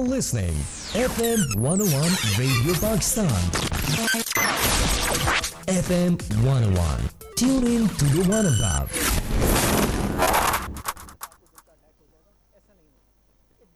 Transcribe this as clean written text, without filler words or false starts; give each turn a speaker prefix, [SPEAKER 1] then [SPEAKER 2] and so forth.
[SPEAKER 1] listening FM 101 Radio Pakistan. FM 101. Tune in to the one above.